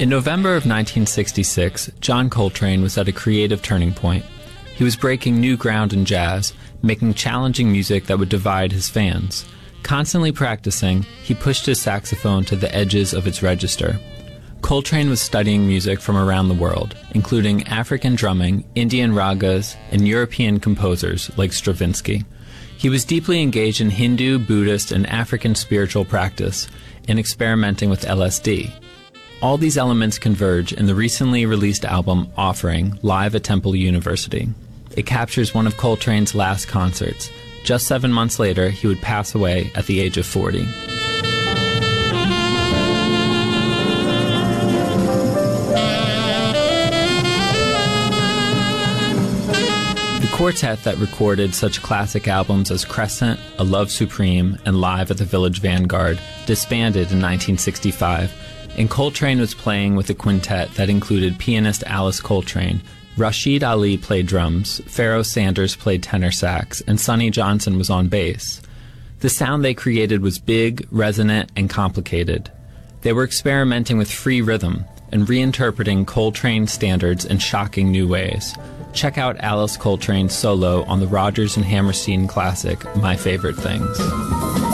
In November of 1966, John Coltrane was at a creative turning point. He was breaking new ground in jazz, making challenging music that would divide his fans. Constantly practicing, he pushed his saxophone to the edges of its register. Coltrane was studying music from around the world, including African drumming, Indian ragas, and European composers like Stravinsky. He was deeply engaged in Hindu, Buddhist, and African spiritual practice, and experimenting with LSD. All these elements converge in the recently released album Offering, live at Temple University. It captures one of Coltrane's last concerts. Just 7 months later, he would pass away at the age of 40. The quartet that recorded such classic albums as Crescent, A Love Supreme, and Live at the Village Vanguard disbanded in 1965, and Coltrane was playing with a quintet that included pianist Alice Coltrane. Rashid Ali played drums, Pharoah Sanders played tenor sax, and Sonny Johnson was on bass. The sound they created was big, resonant, and complicated. They were experimenting with free rhythm and reinterpreting Coltrane standards in shocking new ways. Check out Alice Coltrane's solo on the Rodgers and Hammerstein classic, My Favorite Things.